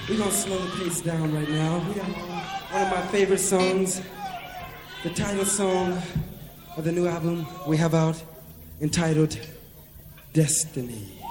We're gonna slow the pace down right now. We got one of my favorite songs, the title song of the new album we have out, entitled Destiny.